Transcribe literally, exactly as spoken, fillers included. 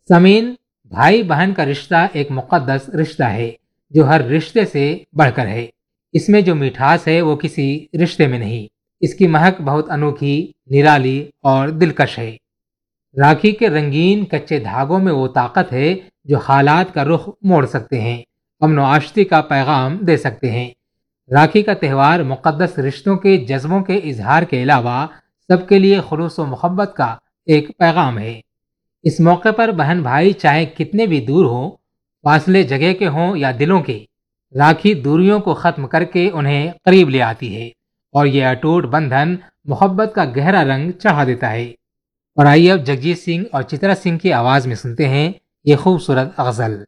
समीन, भाई बहन का रिश्ता एक मुकद्दस रिश्ता है जो हर रिश्ते से बढ़कर है। इसमें जो मिठास है वो किसी रिश्ते में नहीं। इसकी महक बहुत अनोखी, निराली और दिलकश है। राखी के रंगीन कच्चे धागों में वो ताकत है जो हालात का रुख मोड़ सकते हैं, अमन व आश्ती का पैगाम दे सकते हैं। राखी का त्यौहार मुकद्दस रिश्तों के जज्बों के इजहार के अलावा सबके लिए खुलूस व मोहब्बत का एक पैगाम है। इस मौके पर बहन भाई चाहे कितने भी दूर हों, फासले जगह के हों या दिलों के, राखी दूरियों को खत्म करके उन्हें करीब ले आती है और ये अटूट बंधन मोहब्बत का गहरा रंग चढ़ा देता है। और आइए अब जगजीत सिंह और चित्रा सिंह की आवाज में सुनते हैं ये खूबसूरत गजल।